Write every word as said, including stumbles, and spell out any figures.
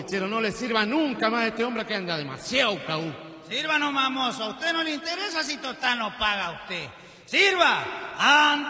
lechero, no le sirva nunca más a este hombre que anda demasiado caú. Sirva nomás, mozo. A usted no le interesa si total no paga usted. ¡Sirva! ¡Anda!